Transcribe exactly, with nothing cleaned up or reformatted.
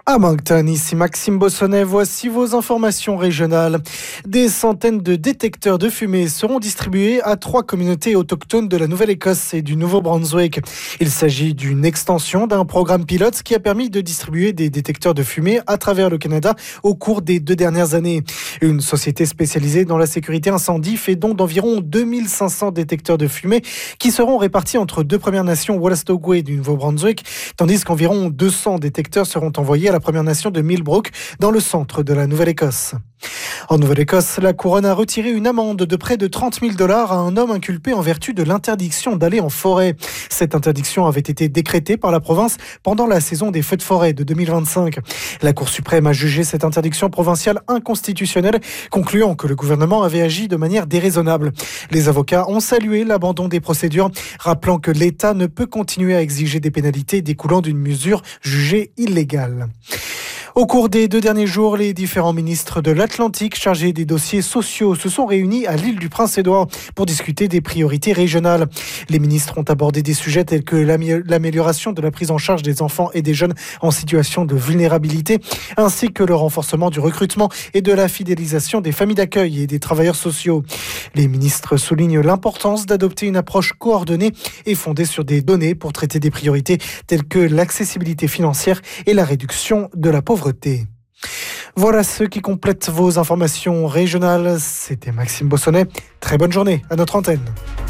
À Moncton, ici Maxime Bossonnet, voici vos informations régionales. Des centaines de détecteurs de fumée seront distribués à trois communautés autochtones de la Nouvelle-Écosse et du Nouveau-Brunswick. Il s'agit d'une extension d'un programme pilote qui a permis de distribuer des détecteurs de fumée à travers le Canada au cours des deux dernières années. Une société spécialisée dans la sécurité incendie fait don d'environ deux mille cinq cents détecteurs de fumée qui seront répartis entre deux Premières Nations Wolastoqey du Nouveau-Brunswick, tandis qu'environ deux cents détecteurs seront envoyés à la Première Nation de Millbrook, dans le centre de la Nouvelle-Écosse. En Nouvelle-Écosse, la couronne a retiré une amende de près de trente mille dollars à un homme inculpé en vertu de l'interdiction d'aller en forêt. Cette interdiction avait été décrétée par la province pendant la saison des feux de forêt de deux mille vingt-cinq. La Cour suprême a jugé cette interdiction provinciale inconstitutionnelle, concluant que le gouvernement avait agi de manière déraisonnable. Les avocats ont salué l'abandon des procédures, rappelant que l'État ne peut continuer à exiger des pénalités découlant d'une mesure jugée illégale. Au cours des deux derniers jours, les différents ministres de l'Atlantique chargés des dossiers sociaux se sont réunis à l'île du Prince-Édouard pour discuter des priorités régionales. Les ministres ont abordé des sujets tels que l'amélioration de la prise en charge des enfants et des jeunes en situation de vulnérabilité, ainsi que le renforcement du recrutement et de la fidélisation des familles d'accueil et des travailleurs sociaux. Les ministres soulignent l'importance d'adopter une approche coordonnée et fondée sur des données pour traiter des priorités telles que l'accessibilité financière et la réduction de la pauvreté. Voilà ce qui complète vos informations régionales. C'était Maxime Bossonnet. Très bonne journée à notre antenne.